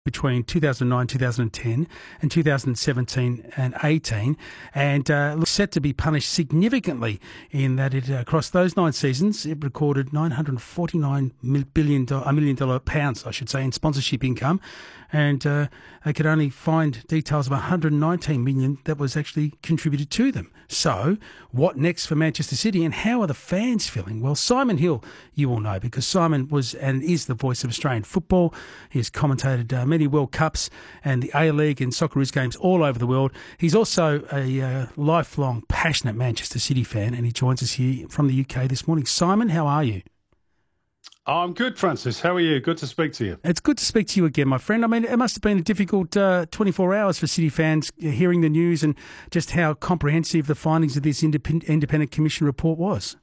between 2009, 2010 and 2017 and 18, and looks set to be punished significantly in that it across those 9 seasons it recorded $949 million pounds, I should say, in sponsorship income, and they could only find details of 119 million that was actually contributed to them. So, what next for Manchester City, and how are the fans feeling? Well, Simon Hill, you all know, because Simon was and is the voice of Australian football. He has commentated many World Cups and the A-League and Socceroos games all over the world. He's also a lifelong, passionate Manchester City fan, and he joins us here from the UK this morning. Simon, how are you? I'm good, Francis. How are you? Good to speak to you. It's good to speak to you again, my friend. I mean, it must have been a difficult 24 hours for City fans hearing the news and just how comprehensive the findings of this independent commission report was.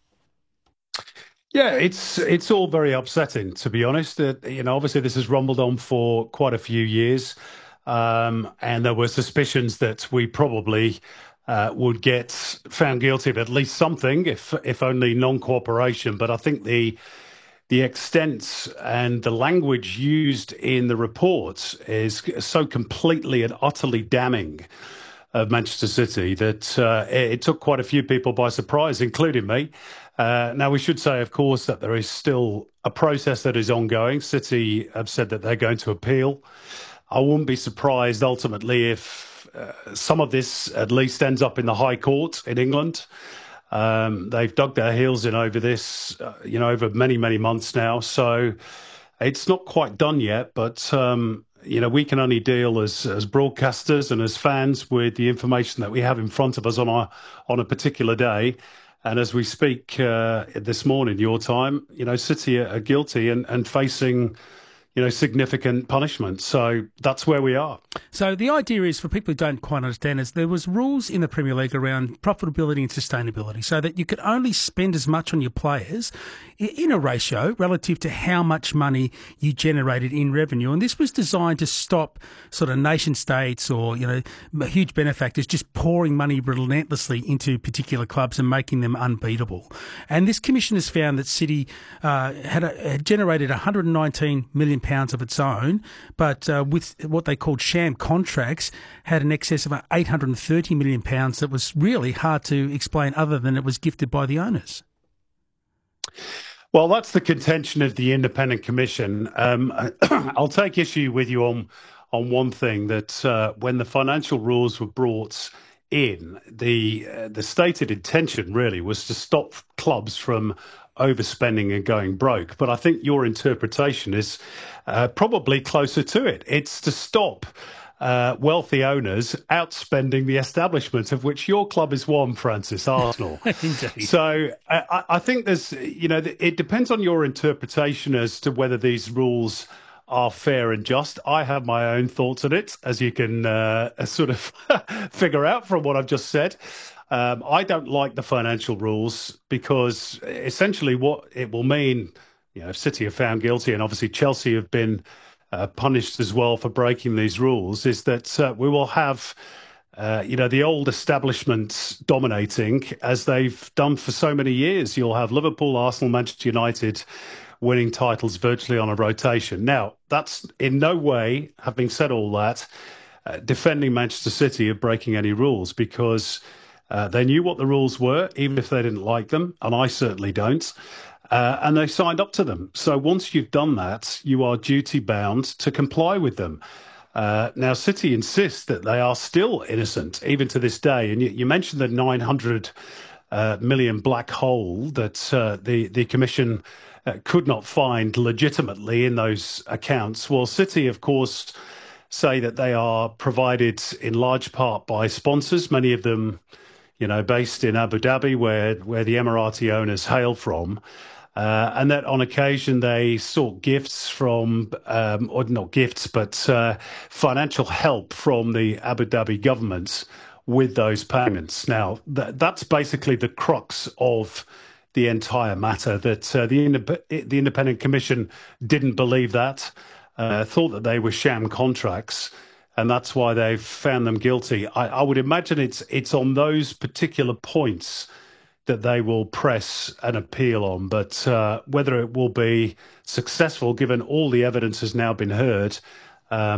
Yeah, it's all very upsetting, to be honest. Obviously this has rumbled on for quite a few years, and there were suspicions that we probably would get found guilty of at least something, if only non-cooperation. But I think the extent and the language used in the report is so completely and utterly damning of Manchester City that it took quite a few people by surprise, including me. Now, we should say, of course, that there is still a process that is ongoing. City have said that they're going to appeal. I wouldn't be surprised ultimately if some of this at least ends up in the High Court in England. They've dug their heels in over this, over many, many months now. So it's not quite done yet, but, we can only deal as broadcasters and as fans with the information that we have in front of us on a particular day. And as we speak this morning, your time, City are guilty and facing significant punishment. So that's where we are. So the idea is, for people who don't quite understand, is there was rules in the Premier League around profitability and sustainability, so that you could only spend as much on your players in a ratio relative to how much money you generated in revenue. And this was designed to stop sort of nation states or, huge benefactors just pouring money relentlessly into particular clubs and making them unbeatable. And this commission has found that City had generated £119 million of its own, but with what they called sham contracts, had an excess of £830 million that was really hard to explain other than it was gifted by the owners. Well, that's the contention of the Independent Commission. I'll take issue with you on one thing, that when the financial rules were brought in, the stated intention really was to stop clubs from overspending and going broke. But I think your interpretation is probably closer to it. It's to stop wealthy owners outspending the establishment, of which your club is one, Francis, Arsenal. Indeed. So I think there's, it depends on your interpretation as to whether these rules are fair and just. I have my own thoughts on it, as you can sort of figure out from what I've just said. I don't like the financial rules because essentially what it will mean, if City are found guilty, and obviously Chelsea have been punished as well for breaking these rules, is that we will have, the old establishment dominating as they've done for so many years. You'll have Liverpool, Arsenal, Manchester United winning titles virtually on a rotation. Now, that's in no way, having said all that, defending Manchester City of breaking any rules, because they knew what the rules were, even if they didn't like them, and I certainly don't, and they signed up to them. So once you've done that, you are duty-bound to comply with them. Now, City insists that they are still innocent, even to this day. And you mentioned the 900 million black hole that the Commission could not find legitimately in those accounts. Well, City, of course, say that they are provided in large part by sponsors, many of them based in Abu Dhabi, where the Emirati owners hail from, and that on occasion they sought gifts from, or not gifts, but financial help from the Abu Dhabi government with those payments. Now, that's basically the crux of the entire matter, that the Independent Commission didn't believe that, thought that they were sham contracts, and that's why they've found them guilty. I would imagine it's on those particular points that they will press an appeal on. But whether it will be successful, given all the evidence has now been heard,